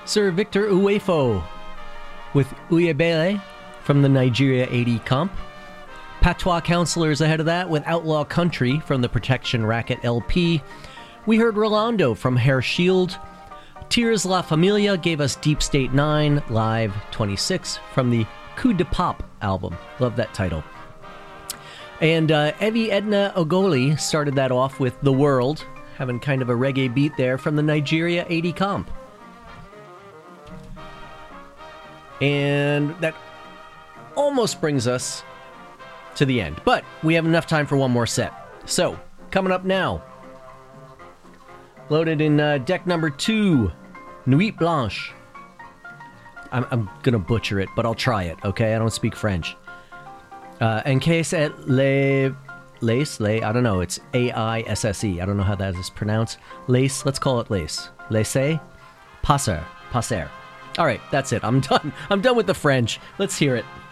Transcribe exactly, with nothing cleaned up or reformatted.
Sir Victor Uwefo with Uyebele from the Nigeria eighty comp. Patois Counselors ahead of that with Outlaw Country from the Protection Racket L P. We heard Rolando from Hair Shield. Tears La Familia gave us Deep State nine Live twenty-six from the Coup de Pop album. Love that title. And uh, Evie Edna Ogoli started that off with The World, having kind of a reggae beat there from the Nigeria eighty comp. And that almost brings us to the end. But we have enough time for one more set. So, coming up now, loaded in uh, deck number two, Nuit Blanche. I'm, I'm going to butcher it, but I'll try it, okay? I don't speak French. Uh, en caisse et les... Lace? Lay? I don't know. It's A I S S E. I don't know how that is pronounced. Lace? Let's call it lace. Laissez? Passer. Passer. All right, that's it. I'm done. I'm done with the French. Let's hear it.